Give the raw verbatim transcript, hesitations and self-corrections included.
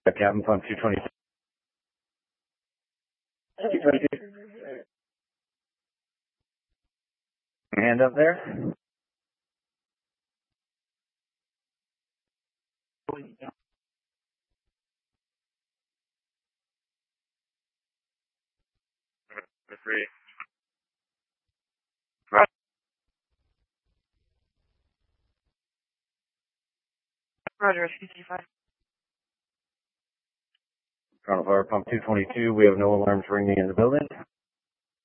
Captain Pump two twenty-two. two twenty-two. Hand up there. Three. Roger, C T five. Colonel Fire Pump two twenty-two, we have no alarms ringing in the building.